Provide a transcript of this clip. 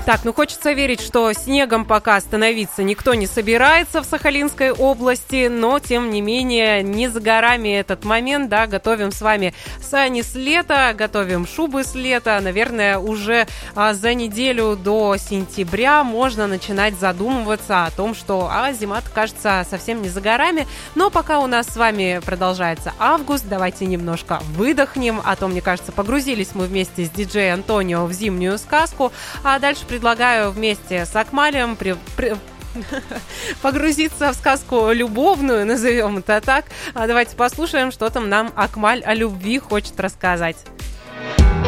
Так, ну хочется верить, что снегом пока становиться никто не собирается в Сахалинской области, но тем не менее не за горами этот момент, да, готовим с вами сани с лета, готовим шубы с лета, наверное, уже за неделю до сентября можно начинать задумываться о том, что зима-то, кажется, совсем не за горами, но пока у нас с вами продолжается август, давайте немножко выдохнем, а то, мне кажется, погрузились мы вместе с диджей Антонио в зимнюю сказку, а дальше предлагаю вместе с Акмалем погрузиться в сказку любовную, назовем это так. Давайте послушаем, что там нам Акмаль о любви хочет рассказать.